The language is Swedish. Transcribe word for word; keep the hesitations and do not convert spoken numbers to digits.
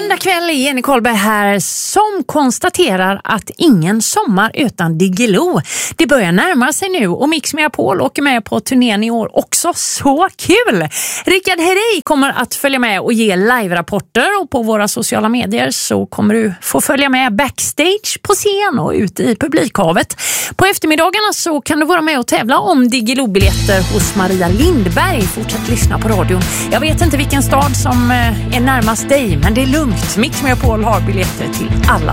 Måndag kväll är Jenny Karlberg här som konstaterar att ingen sommar utan Diggiloo. Det börjar närma sig nu och Mix Megapol åker med på turnén i år också. Så kul! Rickard Herrey kommer att följa med och ge live-rapporter och på våra sociala medier så kommer du få följa med backstage på scen och ute i publikhavet. På eftermiddagarna så kan du vara med och tävla om Diggiloo-biljetter hos Maria Lindberg. Fortsätt lyssna på radion. Jag vet inte vilken stad som är närmast dig, men det är lugnt. Mix Megapol har biljetter till alla